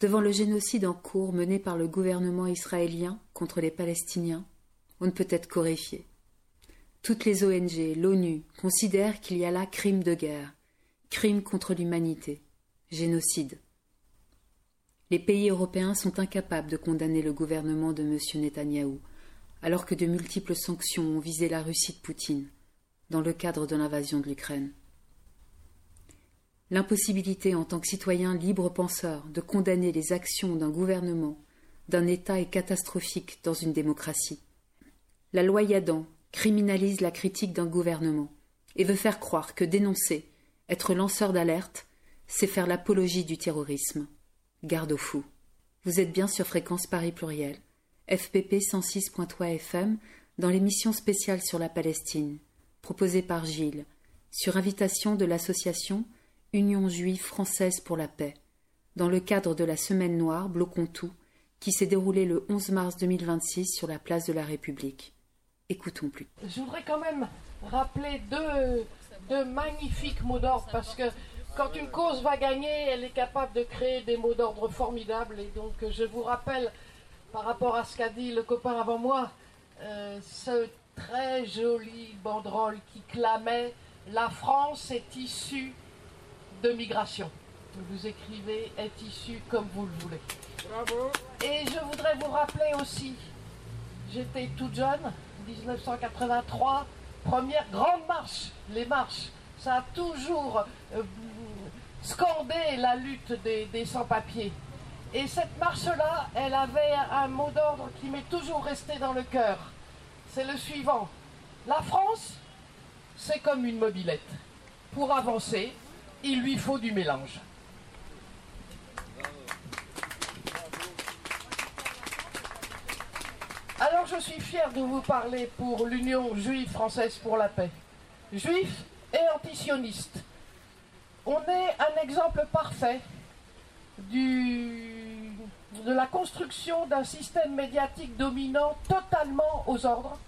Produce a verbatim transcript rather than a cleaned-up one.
Devant le génocide en cours mené par le gouvernement israélien contre les Palestiniens, on ne peut être qu'horrifié. Toutes les O N G, l'ONU, considèrent qu'il y a là crime de guerre, crime contre l'humanité, génocide. Les pays européens sont incapables de condamner le gouvernement de M. Netanyahou, alors que de multiples sanctions ont visé la Russie de Poutine, dans le cadre de l'invasion de l'Ukraine. L'impossibilité en tant que citoyen libre penseur de condamner les actions d'un gouvernement, d'un État est catastrophique dans une démocratie. La loi Yadan criminalise la critique d'un gouvernement et veut faire croire que dénoncer, être lanceur d'alerte, c'est faire l'apologie du terrorisme. Garde aux fous. Vous êtes bien sur Fréquence Paris Pluriel, F P P cent six point trois F M, dans l'émission spéciale sur la Palestine, proposée par Gilles, sur invitation de l'association Union juive française pour la paix, dans le cadre de la Semaine noire Bloquons tout, qui s'est déroulée le onze mars deux mille vingt-six sur la place de la République. Écoutons plus. Je voudrais quand même rappeler deux, deux magnifiques mots d'ordre, parce que quand une cause va gagner, elle est capable de créer des mots d'ordre formidables. Et donc je vous rappelle, par rapport à ce qu'a dit le copain avant moi, euh, ce très joli banderole qui clamait « La France est issue de migration ». Vous écrivez « est issue comme vous le voulez ». Bravo. Et je voudrais vous rappeler aussi, j'étais toute jeune, dix-neuf cent quatre-vingt-trois, première grande marche, les marches, ça a toujours euh, scandé la lutte des, des sans-papiers. Et cette marche-là, elle avait un mot d'ordre qui m'est toujours resté dans le cœur. C'est le suivant. La France, c'est comme une mobilette. Pour avancer, il lui faut du mélange. Alors je suis fier de vous parler pour l'Union juive française pour la paix. Juifs et antisionistes. On est un exemple parfait du, de la construction d'un système médiatique dominant totalement aux ordres